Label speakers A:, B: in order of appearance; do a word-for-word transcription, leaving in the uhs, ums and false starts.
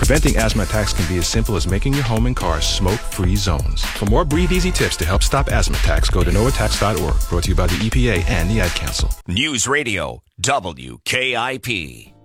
A: Preventing asthma attacks can be as simple as making your home and car smoke-free zones. For more Breathe Easy tips to help stop asthma attacks, go to no attacks dot org. Brought to you by the E P A and the Ad Council.
B: News Radio W K I P.